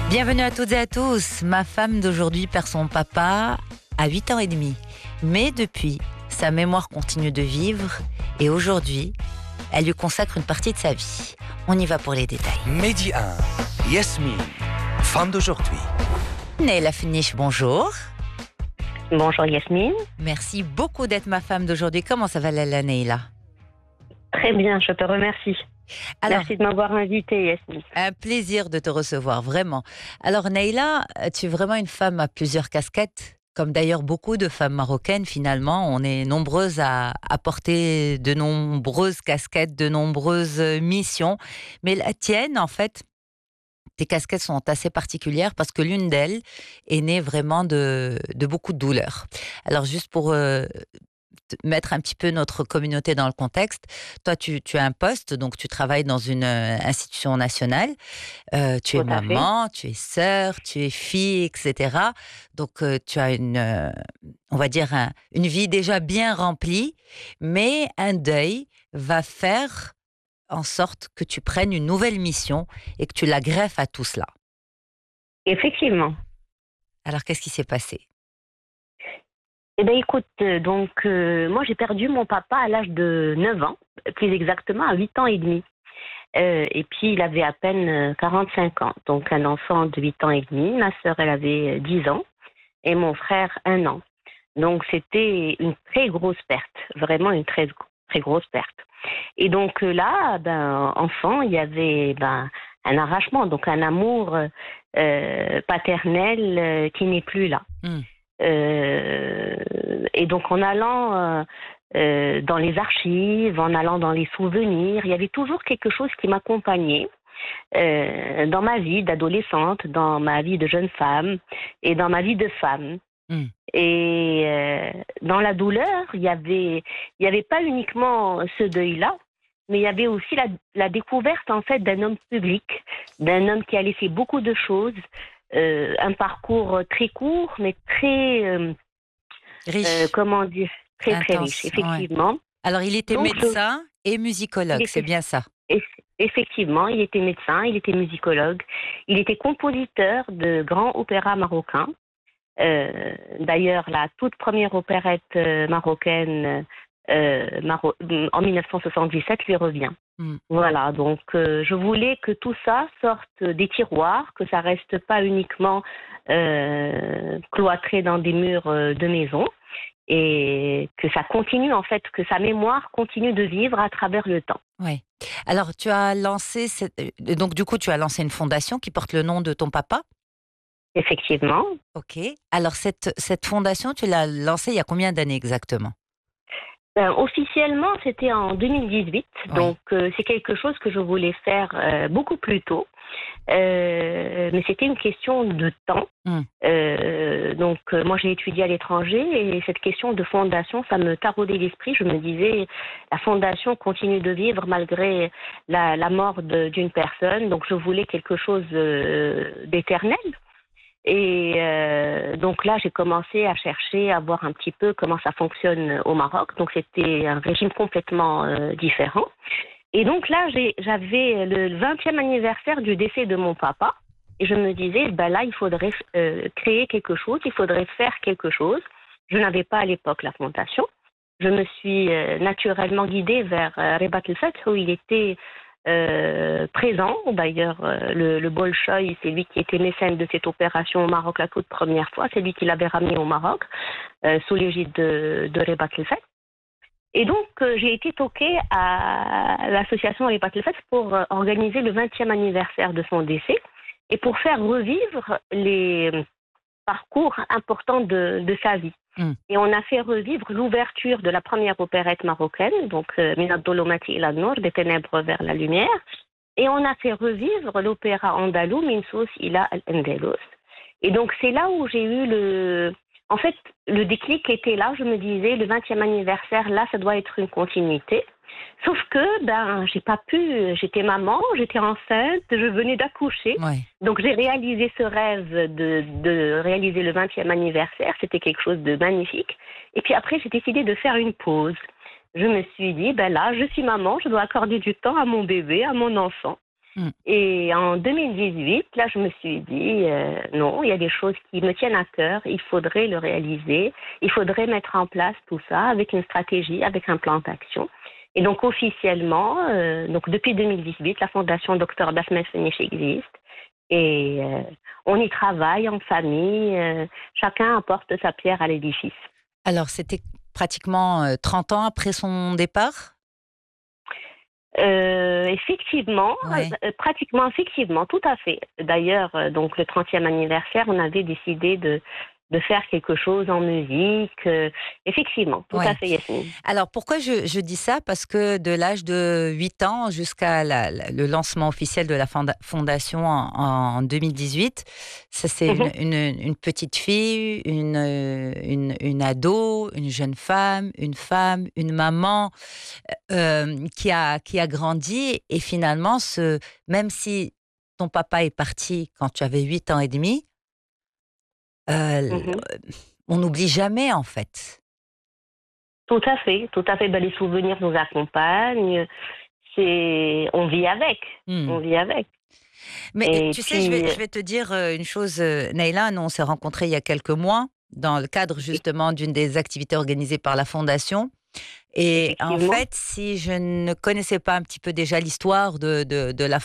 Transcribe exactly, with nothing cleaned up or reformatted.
Bienvenue à toutes et à tous. Ma femme d'aujourd'hui perd son papa à huit ans et demi. Mais depuis, sa mémoire continue de vivre et aujourd'hui, elle lui consacre une partie de sa vie. On y va pour les détails. Midi un, Yasmine, femme d'aujourd'hui. Neila Finish, bonjour. Bonjour Yasmine. Merci beaucoup d'être ma femme d'aujourd'hui. Comment ça va Lala Neila? Très bien, je te remercie. Alors, Merci de m'avoir invitée, Yasmine. un plaisir de te recevoir, vraiment. Alors Neila, tu es vraiment une femme à plusieurs casquettes, comme d'ailleurs beaucoup de femmes marocaines finalement. On est nombreuses à, à porter de nombreuses casquettes, de nombreuses missions. Mais la tienne, en fait, tes casquettes sont assez particulières parce que l'une d'elles est née vraiment de, de beaucoup de douleurs. Alors juste pour euh, mettre un petit peu notre communauté dans le contexte, toi tu, tu as un poste, donc tu travailles dans une euh, institution nationale, euh, tu es Tout à fait. maman, tu es sœur, tu es fille, et cetera. Donc euh, tu as une, euh, on va dire un- une vie déjà bien remplie, mais un deuil va faire en sorte que tu prennes une nouvelle mission et que tu la greffes à tout cela. Effectivement. Alors, qu'est-ce qui s'est passé? Eh bien, écoute, euh, donc, euh, moi, j'ai perdu mon papa à l'âge de neuf ans, plus exactement à huit ans et demi. Euh, et puis, il avait à peine euh, quarante-cinq ans. Donc, un enfant de huit ans et demi. Ma sœur, elle avait euh, dix ans. Et mon frère, un an. Donc, c'était une très grosse perte. Vraiment une très, très grosse perte. Et donc, euh, là, ben, enfant, il y avait ben, un arrachement. Donc, un amour euh, paternel euh, qui n'est plus là. Hmm. Euh, et donc en allant euh, euh, dans les archives, en allant dans les souvenirs, il y avait toujours quelque chose qui m'accompagnait euh, dans ma vie d'adolescente, dans ma vie de jeune femme et dans ma vie de femme. Hmm. Et euh, dans la douleur, il y avait, il y avait pas uniquement ce deuil-là, mais il y avait aussi la, la découverte en fait d'un homme public, d'un homme qui a laissé beaucoup de choses. Euh, un parcours très court, mais très, euh, Riche, euh, comment dire, très très riche, intense, ouais. effectivement. Alors, il était Donc, je- médecin et musicologue, il c'est était, bien ça. eff- effectivement, il était médecin, il était musicologue, il était compositeur de grands opéras marocains. Euh, D'ailleurs, la toute première opérette euh, marocaine euh, maro- en mille neuf cent soixante-dix-sept lui revient. Hmm. Voilà, donc euh, je voulais que tout ça sorte des tiroirs, que ça reste pas uniquement euh, cloîtré dans des murs euh, de maison et que ça continue en fait, que sa mémoire continue de vivre à travers le temps. Ouais. Alors, tu as lancé, cette... euh, donc du coup, tu as lancé une fondation qui porte le nom de ton papa. Effectivement. Ok. Alors, cette, cette fondation, tu l'as lancée il y a combien d'années exactement? Ben, officiellement, c'était en deux mille dix-huit, Ouais. donc euh, c'est quelque chose que je voulais faire euh, beaucoup plus tôt, Euh, mais c'était une question de temps. Mm. Euh, donc euh, moi j'ai étudié à l'étranger et cette question de fondation, ça me taraudait l'esprit. Je me disais, la fondation continue de vivre malgré la, la mort de- d'une personne, donc je voulais quelque chose euh, d'éternel. Et euh, donc là, j'ai commencé à chercher, à voir un petit peu comment ça fonctionne au Maroc. Donc c'était un régime complètement euh, différent. Et donc là, j'ai- j'avais le vingtième anniversaire du décès de mon papa. Et je me disais, ben là, il faudrait euh, créer quelque chose, il faudrait faire quelque chose. Je n'avais pas à l'époque la fondation. Je me suis euh, naturellement guidée vers euh, Rebat El Fath, où il était euh, présent. D'ailleurs, euh, le, le Bolchoï, c'est lui qui était mécène de cette opération au Maroc la toute première fois. C'est lui qui l'avait ramené au Maroc, euh, sous l'égide de, de Rebat El Fath. Et donc, euh, j'ai été toquée à l'association Rebat El Fath pour euh, organiser le vingtième anniversaire de son décès et pour faire revivre les parcours importants de, de sa vie. Mm. Et on a fait revivre l'ouverture de la première opérette marocaine, donc euh, Min ad-Dolomati ila an-Nour, des ténèbres vers la lumière. Et on a fait revivre l'opéra andalou, Min Sous ila al-Andalus. Et donc, c'est là où j'ai eu le... En fait, le déclic était là. Je me disais, le vingtième anniversaire, là, ça doit être une continuité. Sauf que, ben, j'ai pas pu. J'étais maman, j'étais enceinte, je venais d'accoucher. Ouais. Donc, j'ai réalisé ce rêve de, de réaliser le vingtième anniversaire. C'était quelque chose de magnifique. Et puis après, j'ai décidé de faire une pause. Je me suis dit, ben là, je suis maman, je dois accorder du temps à mon bébé, à mon enfant. Mmh. Et en deux mille dix-huit, là, je me suis dit, euh, non, il y a des choses qui me tiennent à cœur, il faudrait le réaliser, il faudrait mettre en place tout ça avec une stratégie, avec un plan d'action. Et donc, officiellement, euh, donc depuis deux mille dix-huit, la Fondation Docteur Daphne Fenech existe. Et euh, on y travaille en famille, euh, chacun apporte sa pierre à l'édifice. Alors, c'était pratiquement euh, trente ans après son départ? Euh, effectivement, Ouais. euh, pratiquement effectivement, tout à fait. D'ailleurs, euh, donc le trentième anniversaire, on avait décidé de, de faire quelque chose en musique. euh, effectivement, tout à Ouais. fait, Yasmine. Alors pourquoi je, je dis ça? Parce que de l'âge de huit ans jusqu'à la- la- le lancement officiel de la fonda- fondation en, en deux mille dix-huit, ça c'est une, Mhm, une- une petite fille, une, euh, une, une ado, une jeune femme, une femme, une maman euh, qui a, qui a grandi et finalement, ce, même si ton papa est parti quand tu avais huit ans et demi, euh, mhm. on n'oublie jamais en fait. Tout à fait, tout à fait. Ben, les souvenirs nous accompagnent. C'est, on vit avec, Hmm. on vit avec. Mais euh, Et tu sais, je puis, vais, je vais te dire euh, une chose, euh, Naïla. Nous, on s'est rencontrés il y a quelques mois dans le cadre justement d'une des activités organisées par la Fondation. Et en effectivement. fait, si je ne connaissais pas un petit peu déjà l'histoire de, de, de la